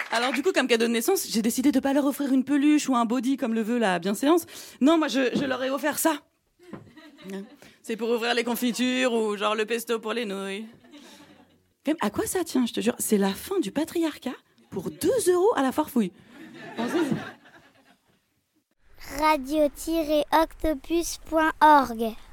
Alors du coup, comme cadeau de naissance, j'ai décidé de pas leur offrir une peluche ou un body comme le veut la bienséance. Non, moi je leur ai offert ça. C'est pour ouvrir les confitures ou genre le pesto pour les nouilles. Quand même, à quoi ça tient, je te jure? C'est la fin du patriarcat pour 2 € à la farfouille. Radio-octopus.org